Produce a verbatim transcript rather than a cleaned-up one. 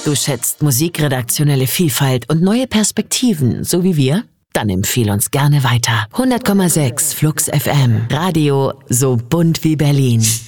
Du schätzt musikredaktionelle Vielfalt und neue Perspektiven, so wie wir? Dann empfehle uns gerne weiter. hundert Komma sechs Flux F M. Radio so bunt wie Berlin.